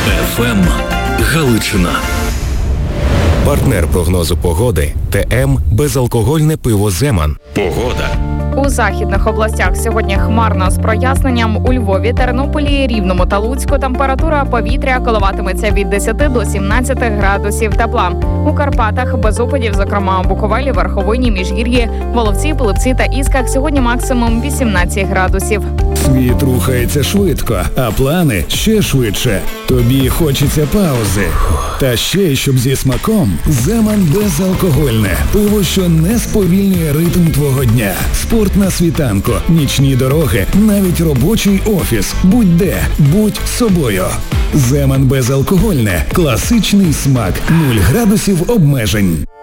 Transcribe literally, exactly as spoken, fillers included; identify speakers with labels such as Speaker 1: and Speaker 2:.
Speaker 1: еф ем Галичина.
Speaker 2: Партнер прогнозу погоди ТМ «Безалкогольне пиво Земан». Погода.
Speaker 3: У західних областях сьогодні хмарно з проясненням. У Львові, Тернополі, Рівному та Луцьку температура повітря коливатиметься від десяти до сімнадцяти градусів тепла. У Карпатах без опадів, зокрема у Буковелі, Верховині, Міжгір'ї, Воловці, Пилипці та Ісках сьогодні максимум вісімнадцять градусів.
Speaker 4: Світ рухається швидко, а плани ще швидше. Тобі хочеться паузи. Та ще, щоб зі смаком, Земан безалкогольне. Пиво, що не сповільнює ритм твого дня. Спорт на світанку, нічні дороги, навіть робочий офіс. Будь-де, будь собою. Земан безалкогольне. Класичний смак. Нуль градусів обмежень.